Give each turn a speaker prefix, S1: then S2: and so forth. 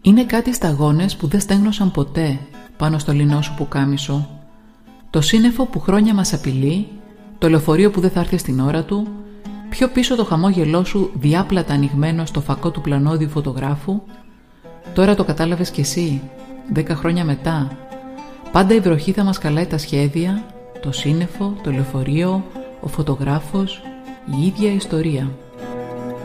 S1: Είναι κάτι σταγόνες που δεν στέγνωσαν ποτέ πάνω στο λινό σου πουκάμισο. Το σύννεφο που χρόνια μας απειλεί, το λεωφορείο που δεν θα έρθει στην ώρα του, πιο πίσω το χαμόγελό σου διάπλατα ανοιγμένο στο φακό του πλανόδιου φωτογράφου. Τώρα το κατάλαβες κι εσύ, 10 χρόνια μετά. Πάντα η βροχή θα μας καλάει τα σχέδια, το σύννεφο, το λεωφορείο, ο φωτογράφος, η ίδια ιστορία.